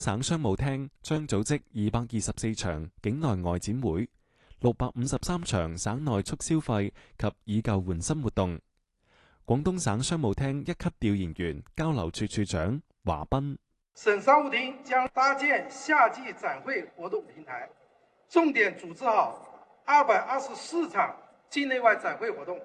省商務廳將組織224場境內外展會、653場省內促消費及以舊換新活動。廣東省商務廳一級調研員交流處處長華斌： 省商務廳將搭建夏季展會活動平台，重點組織好224場境內外展會活動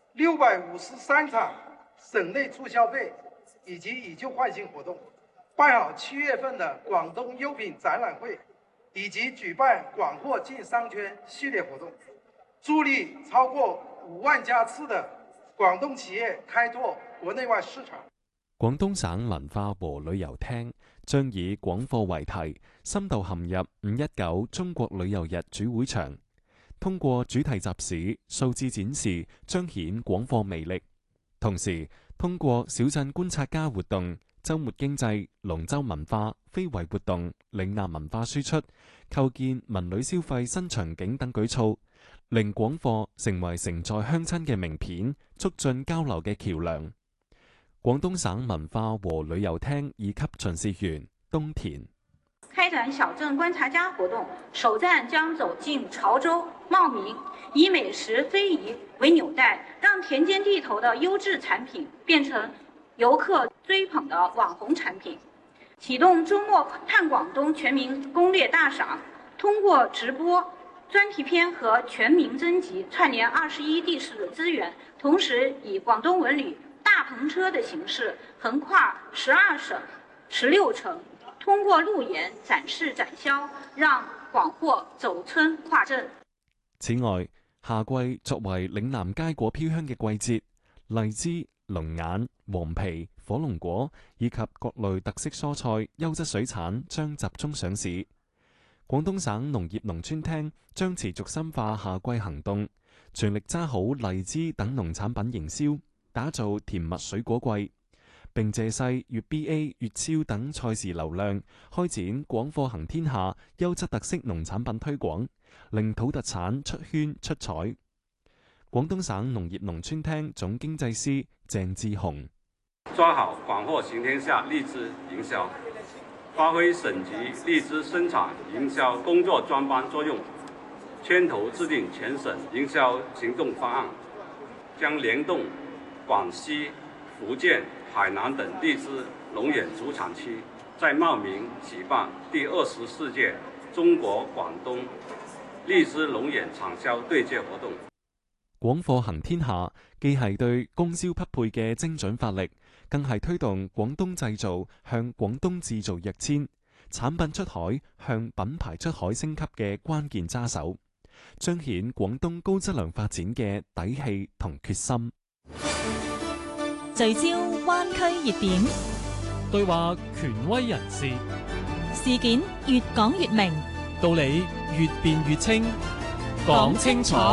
，653場省內促消費以及以舊換新活動，辦好7月份的廣東優品展覽會，以及舉辦廣貨進商圈系列活動，助力超過5萬家次的廣東企業開拓國內外市場。 廣東省文化和旅遊廳將以廣貨為題，深度陷入519中國旅遊日主會場，通過主題集市、數字展示彰顯廣貨魅力，同時通過小鎮觀察家活動、週末經濟、龍舟文化、非遺活動、嶺南文化輸出、構建文旅消費新場景等舉措，令廣貨成為承載鄉親嘅名片，促進交流嘅橋梁。廣東省文化和旅遊廳2級巡視員東田： 開展小鎮觀察家活動，首站將走進潮州、茂名，以美食非遺為紐帶，讓田間地頭的優質產品變成遊客追捧的網紅產品。啟動周末看廣東全民攻略大賞，通過直播、專題片和全民徵集串聯21地市的資源，同時以廣東文旅大篷車的形式橫跨12省、16城，通過路演、展示、展銷，讓廣貨走村跨鎮。 此外，夏季作為嶺南佳果飄香嘅季節，荔枝、龍眼、黃皮、火龍果以及各類特色蔬菜、優質水產將集中上市。廣東省農業農村廳將持續深化夏季行動，全力揸好荔枝等農產品營銷，打造甜蜜水果季，並借勢粵 BA、粵超等賽事流量，開展廣貨行天下優質特色農產品推廣，令土特產出圈出彩。廣東省農業農村廳總經濟師鄭志雄： 抓好廣貨行天下荔枝營銷，發揮省級荔枝生產營銷工作專班作用，牽頭制定全省營銷行動方案，將聯動廣西、福建、海南等荔枝龍眼主產區，在茂名舉辦第24屆中國廣東荔枝龍眼產銷對接活動。 廣貨行天下既係對供銷匹配嘅精準發力，更係推動廣東製造向廣東製造躍遷、產品出海向品牌出海升級嘅關鍵揸手，彰顯廣東高質量發展嘅底氣同決心。 聚焦灣區熱點， 對話權威人士， 事件越講越明， 道理越辯越清，講清楚。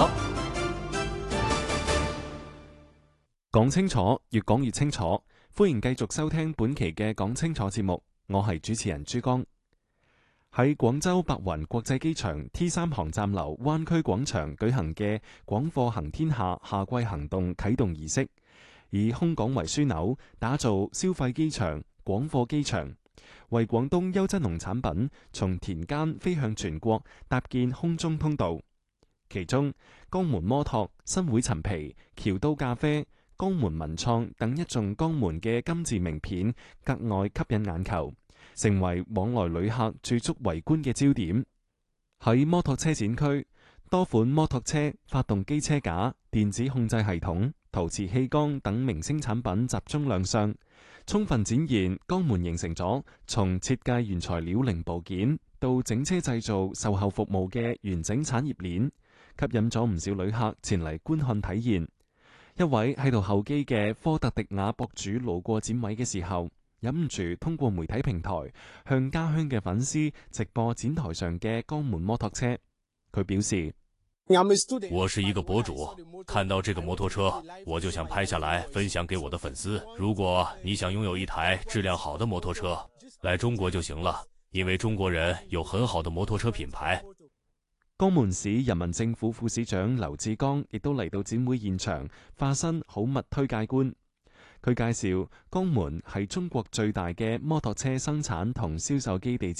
講清楚，越講越清楚。歡迎繼續收聽本期嘅講清楚節目，我係主持人珠江。喺廣州白雲國際機場 T3 航站樓灣區廣場舉行嘅廣貨行天下夏季行動啟動儀式，以空港為樞紐，打造消費機場、廣貨機場，為廣東優質農產品從田間飛向全國搭建空中通道。其中，江門摩托、新會陳皮、橋都咖啡、江門文創等一眾江門嘅金字名片格外吸引眼球，成為往來旅客駐足圍觀嘅焦點。喺摩托車展區，多款摩托車、發動機車架、電子控制系統、陶瓷氣缸等明星產品集中亮相，充分展現江門形成咗從設計原材料零部件到整車製造售後服務嘅完整產業鏈，吸引咗唔少旅客前嚟觀看體驗。一位喺度候機嘅科特迪瓦博主路過展位嘅時候，忍唔住通過媒體平台向家鄉嘅粉絲直播展台上嘅江門摩托車。佢表示： 我是一個博主，看到這個摩托車，我就想拍下來分享給我的粉絲。如果你想擁有一台質量好的摩托車，來中國就行了，因為中國人有很好的摩托車品牌。 江門市人民政府副市長劉志剛亦都嚟到展會現場，化身好物推介官。 佢介紹，江門係中國最大嘅摩托車生產同銷售基地之